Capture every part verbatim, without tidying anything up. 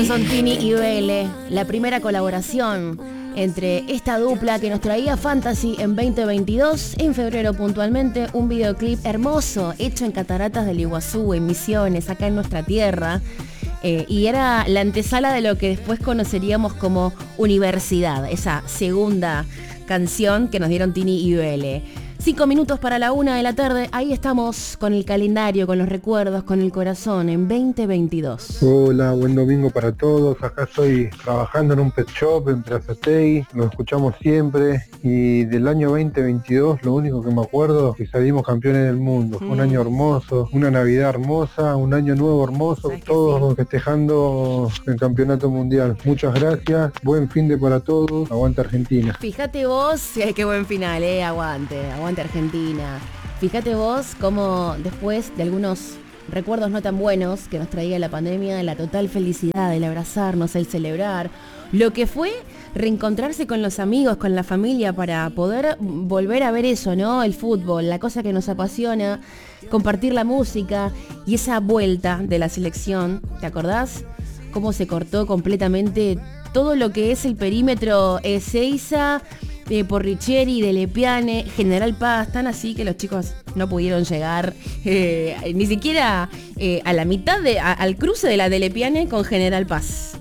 Son Tini y Vele, la primera colaboración entre esta dupla que nos traía Fantasy en veinte veintidós, en febrero puntualmente, un videoclip hermoso hecho en Cataratas del Iguazú, en Misiones, acá en nuestra tierra, eh, y era la antesala de lo que después conoceríamos como Universidad, esa segunda canción que nos dieron Tini y Vele. Cinco minutos para la una de la tarde, ahí estamos con el calendario, con los recuerdos, con el corazón, en veinte veintidós. Hola, buen domingo para todos. Acá estoy trabajando en un pet shop en Plaza Tei, lo escuchamos siempre. Y del año veinte veintidós, lo único que me acuerdo es que salimos campeones del mundo. Fue un Mm. año hermoso, una Navidad hermosa, un año nuevo hermoso, todos sí. Festejando el campeonato mundial. Muchas gracias, buen fin de para todos, aguante Argentina. Fíjate vos, eh, qué buen final, eh, aguante, aguante Argentina. Fíjate vos cómo después de algunos recuerdos no tan buenos que nos traía la pandemia, la total felicidad, el abrazarnos, el celebrar, lo que fue reencontrarse con los amigos, con la familia para poder volver a ver eso, ¿no? El fútbol, la cosa que nos apasiona, compartir la música y esa vuelta de la selección, ¿te acordás? Cómo se cortó completamente todo lo que es el perímetro Ezeiza, Eh, Porricheri, de Lepiane, General Paz, tan así que los chicos no pudieron llegar eh, ni siquiera eh, a la mitad, de, a, al cruce de la de Lepiane con General Paz.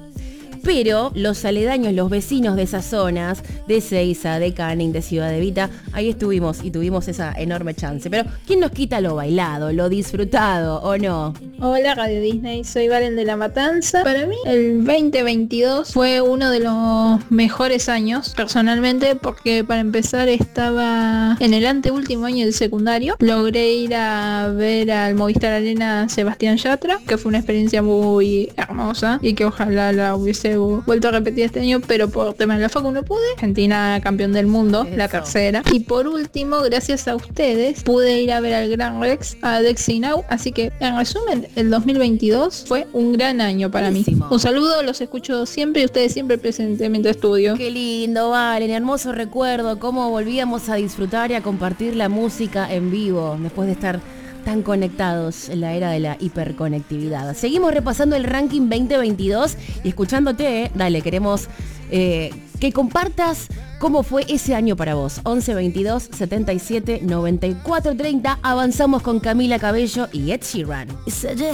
Pero los aledaños, los vecinos de esas zonas, de Ezeiza, de Canning, de Ciudad Evita, ahí estuvimos y tuvimos esa enorme chance. Pero ¿quién nos quita lo bailado, lo disfrutado o no? Hola Radio Disney, soy Valen de La Matanza. Para mí el veinte veintidós fue uno de los mejores años, personalmente, porque para empezar estaba en el anteúltimo año del secundario. Logré ir a ver al Movistar Arena Sebastián Yatra, que fue una experiencia muy hermosa y que ojalá la hubiese vuelto a repetir este año, pero por temas de la facu no pude. Argentina campeón del mundo, Eso. la tercera. Y por último, gracias a ustedes, pude ir a ver al Gran Rex, a Dexy Now. Así que, en resumen, el dos mil veintidós fue un gran año para Buenísimo. mí. Un saludo, los escucho siempre y ustedes siempre presentes en mi estudio. Qué lindo, Valen, hermoso recuerdo, cómo volvíamos a disfrutar y a compartir la música en vivo, después de estar tan conectados en la era de la hiperconectividad. Seguimos repasando el ranking veinte veintidós y escuchándote, eh, dale, queremos eh, que compartas cómo fue ese año para vos. once veintidós setenta y siete noventa y cuatro treinta. Avanzamos con Camila Cabello y Ed Sheeran.